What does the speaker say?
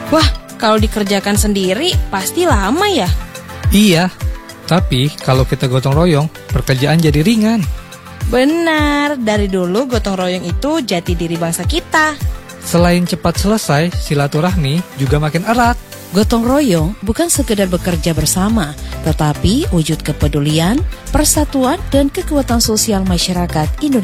Wah, kalau dikerjakan sendiri pasti lama ya? Iya, tapi kalau kita gotong royong, pekerjaan jadi ringan. Benar, dari dulu gotong royong itu jati diri bangsa kita. Selain cepat selesai, silaturahmi juga makin erat. Gotong royong bukan sekedar bekerja bersama, tetapi wujud kepedulian, persatuan, dan kekuatan sosial masyarakat Indonesia.